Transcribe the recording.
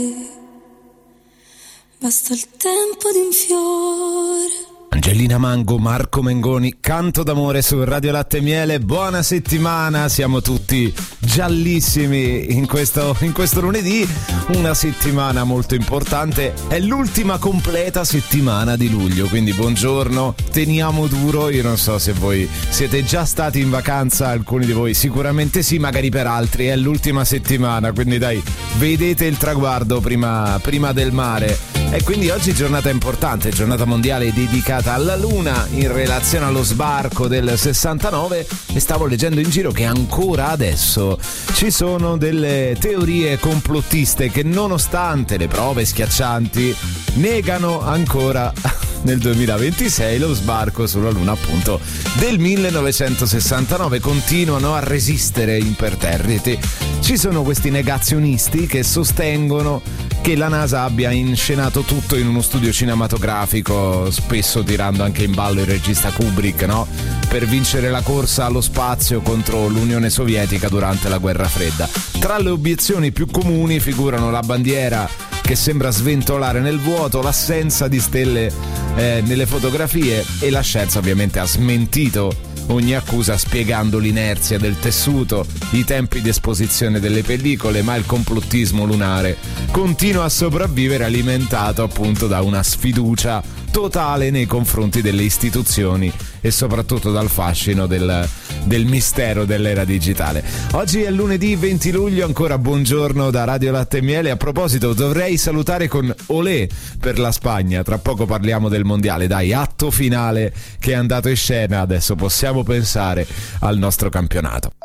Basta il tempo di un fiore. Angelina Mango, Marco Mengoni, Canto d'amore su Radio Latte e Miele. Buona settimana, siamo tutti giallissimi in questo lunedì, una settimana molto importante, è l'ultima completa settimana di luglio, quindi buongiorno, teniamo duro. Io non so se voi siete già stati in vacanza, alcuni di voi sicuramente sì, magari per altri è l'ultima settimana, quindi dai, vedete il traguardo prima del mare. E quindi oggi giornata importante, giornata mondiale dedicata alla Luna in relazione allo sbarco del 69, e stavo leggendo in giro che ancora adesso ci sono delle teorie complottiste che nonostante le prove schiaccianti negano ancora nel 2026 lo sbarco sulla Luna appunto del 1969, continuano a resistere imperterriti. Ci sono questi negazionisti che sostengono che la NASA abbia inscenato tutto in uno studio cinematografico, spesso tirando anche in ballo il regista Kubrick, no? Per vincere la corsa allo spazio contro l'Unione Sovietica durante la Guerra Fredda. Tra le obiezioni più comuni figurano la bandiera che sembra sventolare nel vuoto, l'assenza di stelle nelle fotografie, e la scienza ovviamente ha smentito ogni accusa spiegando l'inerzia del tessuto, i tempi di esposizione delle pellicole, ma il complottismo lunare continua a sopravvivere, alimentato appunto da una sfiducia totale nei confronti delle istituzioni e soprattutto dal fascino del mistero dell'era digitale. Oggi è lunedì 20 luglio, ancora buongiorno da Radio Latte e Miele. A proposito, dovrei salutare con olé per la Spagna, tra poco parliamo del mondiale, dai, atto finale che è andato in scena, adesso possiamo pensare al nostro campionato.